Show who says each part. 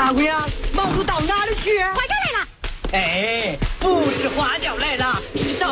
Speaker 1: 大姑娘，忙碌到哪里去？
Speaker 2: 花轿来了。
Speaker 1: 哎，不是花轿来了，是少